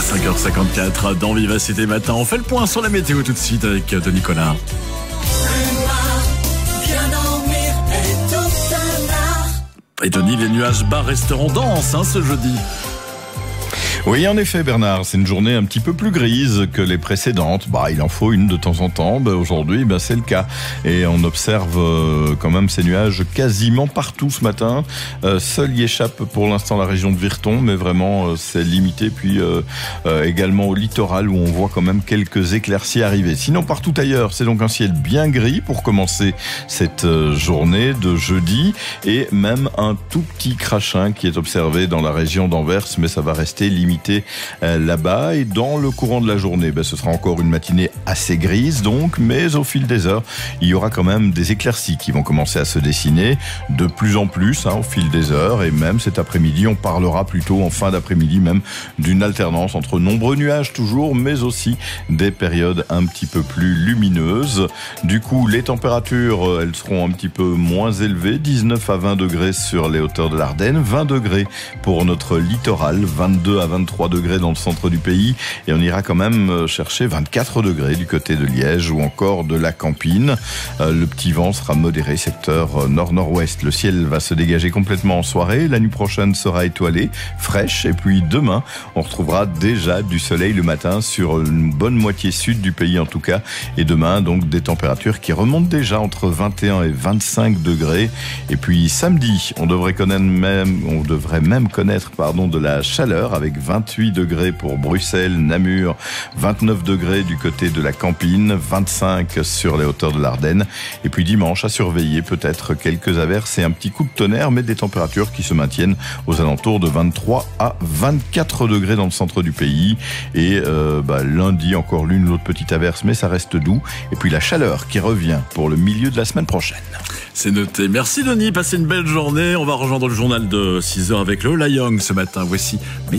5h54 dans Vivacité Matin. On fait le point sur la météo tout de suite avec Denis Collard. Et Denis, les nuages bas resteront denses ce jeudi. Oui, en effet, Bernard, c'est une journée un petit peu plus grise que les précédentes. Il en faut une de temps en temps. Aujourd'hui, c'est le cas. Et on observe quand même ces nuages quasiment partout ce matin. Seul y échappe pour l'instant la région de Virton, mais vraiment c'est limité. Puis également au littoral où on voit quand même quelques éclaircies arriver. Sinon, partout ailleurs, c'est donc un ciel bien gris pour commencer cette journée de jeudi. Et même un tout petit crachin qui est observé dans la région d'Anvers, mais ça va rester limité là-bas. Et dans le courant de la journée, ce sera encore une matinée assez grise donc, mais au fil des heures, il y aura quand même des éclaircies qui vont commencer à se dessiner de plus en plus au fil des heures. Et même cet après-midi, on parlera plutôt en fin d'après-midi même d'une alternance entre nombreux nuages toujours, mais aussi des périodes un petit peu plus lumineuses. Du coup, les températures, elles seront un petit peu moins élevées, 19 à 20 degrés sur les hauteurs de l'Ardenne, 20 degrés pour notre littoral, 22 à 23 degrés dans le centre du pays, et on ira quand même chercher 24 degrés du côté de Liège ou encore de la Campine. Le petit vent sera modéré, secteur nord-nord-ouest. Le ciel va se dégager complètement en soirée. La nuit prochaine sera étoilée, fraîche, et puis demain, on retrouvera déjà du soleil le matin sur une bonne moitié sud du pays en tout cas. Et demain, donc, des températures qui remontent déjà entre 21 et 25 degrés. Et puis samedi, on devrait même connaître de la chaleur avec 28 degrés pour Bruxelles, Namur, 29 degrés du côté de la Campine, 25 sur les hauteurs de l'Ardenne. Et puis dimanche, à surveiller peut-être quelques averses et un petit coup de tonnerre, mais des températures qui se maintiennent aux alentours de 23 à 24 degrés dans le centre du pays. Et lundi, encore l'une ou l'autre petite averse, mais ça reste doux. Et puis la chaleur qui revient pour le milieu de la semaine prochaine. C'est noté. Merci Denis, passez une belle journée. On va rejoindre le journal de 6h avec Lola Young ce matin. Voici